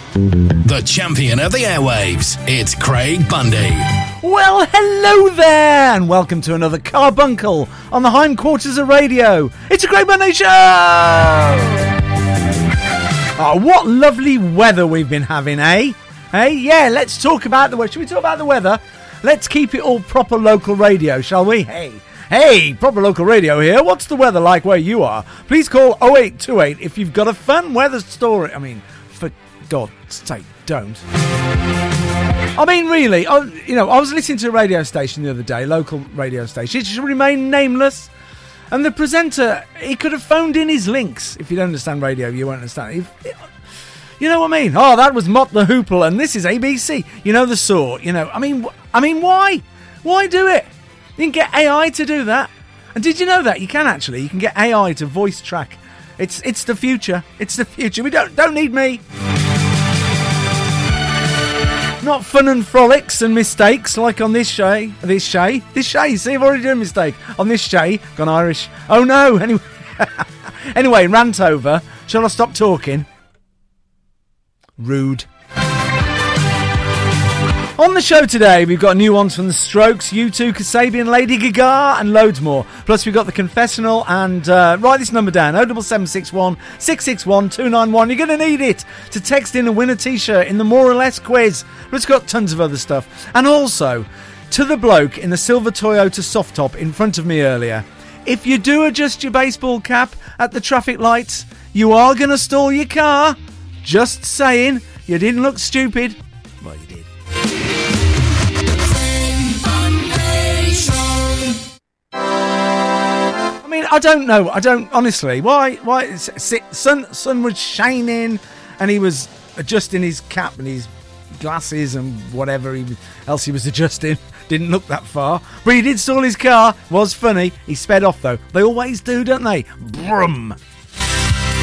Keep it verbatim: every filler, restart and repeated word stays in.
The champion of the airwaves, it's Craig Bundy. Well, hello there, and welcome to another Carbuncle on the hindquarters of radio. It's a Craig Bundy show! Oh, what lovely weather we've been having, eh? Hey, yeah, let's talk about the weather. Should we talk about the weather? Let's keep it all proper local radio, shall we? Hey, hey, proper local radio here. What's the weather like where you are? Please call oh eight two eight if you've got a fun weather story. I mean, for God's sake, don't. I mean, really, I, you know, I was listening to a radio station the other day, local radio station. It should remain nameless. And the presenter, he could have phoned in his links. If you don't understand radio, you won't understand. He, you know what I mean? Oh, that was Mott the Hoople, and this is A B C. You know the sort. You know, I mean, I mean, why? Why do it? You can get A I to do that. And did you know that you can actually? You can get A I to voice track. It's it's the future. It's the future. We don't don't need me. Not fun and frolics and mistakes like on this shay, this shay, this shay. See, I've already done a mistake on this shay. Gone Irish. Oh no. Anyway, anyway, rant over. Shall I stop talking? Rude. On the show today, we've got new ones from The Strokes, U two, Kasabian, Lady Gaga, and loads more. Plus, we've got The Confessional, and uh, write this number down, oh seven seven six one, six six one, two nine one. You're going to need it to text in and win a T-shirt in the More or Less quiz. But it's got tons of other stuff. And also, to the bloke in the silver Toyota soft top in front of me earlier, if you do adjust your baseball cap at the traffic lights, you are going to stall your car. Just saying, you didn't look stupid. Well, you did. I mean, I don't know. I don't, honestly. Why? Why? Sun, sun was shining, and he was adjusting his cap and his glasses and whatever he, else he was adjusting. Didn't look that far. But he did stall his car. Was funny. He sped off, though. They always do, don't they? Brum.